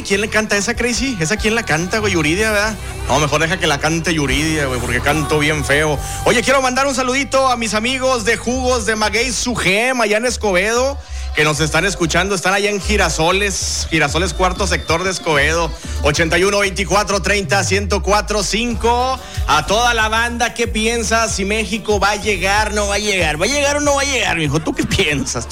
¿quién le canta esa, Crazy? ¿Esa quién la canta, güey? Yuridia, ¿verdad? No, mejor deja que la cante Yuridia, güey, porque canto bien feo. Oye, quiero mandar un saludito a mis amigos de Jugos de Maguey Sugem, allá en Escobedo, que nos están escuchando, están allá en Girasoles, cuarto sector de Escobedo, 81 24 30 1045. A toda la banda, ¿qué piensas? Si México va a llegar, no va a llegar, ¿va a llegar o no va a llegar, mijo? ¿Tú qué piensas?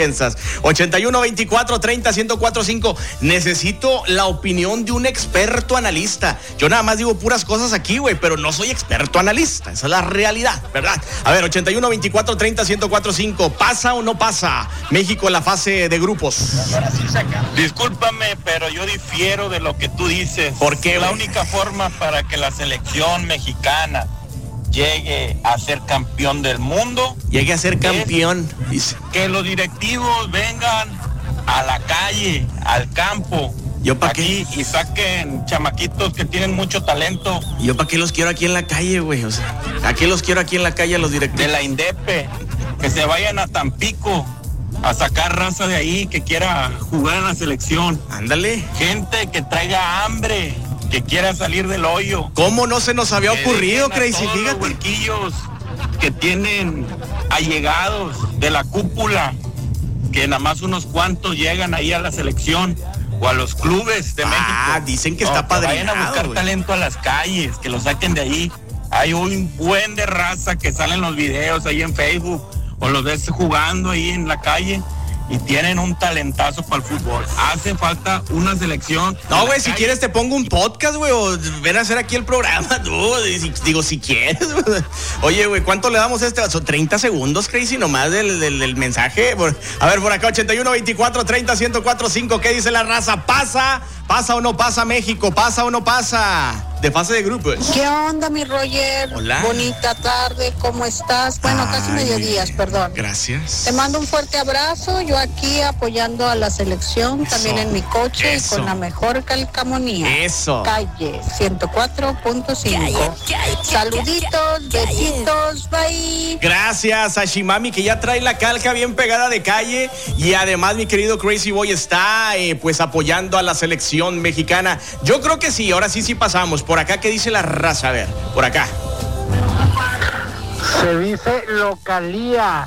81 24 30 1045. Necesito la opinión de un experto analista. Yo nada más digo puras cosas aquí, güey, pero no soy experto analista, esa es la realidad, ¿verdad? A ver, 81 24 30 1045. ¿Pasa o no pasa México en la fase de grupos? Discúlpame, pero yo difiero de lo que tú dices. ¿Por qué? La única forma para que la selección mexicana llegue a ser campeón del mundo, llegue a ser campeón, dice, que los directivos vengan a la calle, al campo, ¿yo para qué? Y saquen chamaquitos que tienen mucho talento. ¿Yo para qué los quiero aquí en la calle, güey? O sea, ¿a qué los quiero aquí en la calle a los directivos? De la INDEP, que se vayan a Tampico a sacar raza de ahí que quiera jugar en la selección. Ándale. Gente que traiga hambre, que quiera salir del hoyo. ¿Cómo no se nos había ocurrido, Crazy? Fíjate. Los huerquillos que tienen allegados de la cúpula, que nada más unos cuantos llegan ahí a la selección o a los clubes de México. Dicen que está padrinado. Vayan a buscar talento a las calles, que lo saquen de ahí. Hay un buen de raza que salen los videos ahí en Facebook, o los ves jugando ahí en la calle y tienen un talentazo para el fútbol. Hace falta una selección. No, güey, si quieres te pongo un podcast, güey, o ven a hacer aquí el programa, no, digo, si quieres. Oye, güey, ¿cuánto le damos a este? Son 30 segundos, Crazy, nomás del mensaje. A ver, por acá, 81 24 30 1045, ¿qué dice la raza? ¿Pasa o no pasa México? ¿Pasa o no pasa de fase de grupos? ¿Qué onda, mi Roger? Hola. Bonita tarde, ¿cómo estás? Bueno, casi mediodías, perdón. Gracias. Te mando un fuerte abrazo, yo aquí apoyando a la selección, también en mi coche y con la mejor calcamonía. Eso. Calle 104.5. Saluditos, besitos, bye. Gracias a Shimami, que ya trae la calca bien pegada de calle, y además mi querido Crazy Boy está pues apoyando a la selección mexicana. Yo creo que sí, ahora sí pasamos. Por acá, ¿qué dice la raza? A ver, por acá. Se dice localía,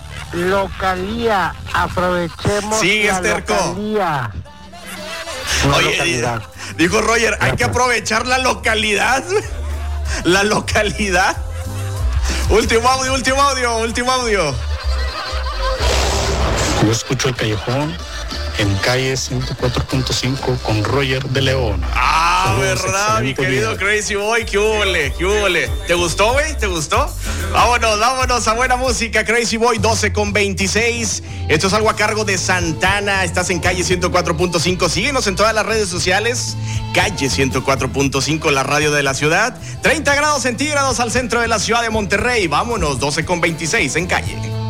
aprovechemos la localía. Oye, dijo Roger, hay que aprovechar la localidad. La localidad. Último audio. Yo escucho el Callejón en calle 104.5 con Roger de León. ¿Verdad, mi querido Crazy Boy? ¿Qué húbole? ¿Te gustó, güey? ¿Te gustó? Vámonos a buena música, Crazy Boy, 12:26. Esto es algo a cargo de Santana. Estás en calle 104.5. Síguenos en todas las redes sociales. Calle 104.5, la radio de la ciudad. 30 grados centígrados al centro de la ciudad de Monterrey. Vámonos, 12:26 en calle.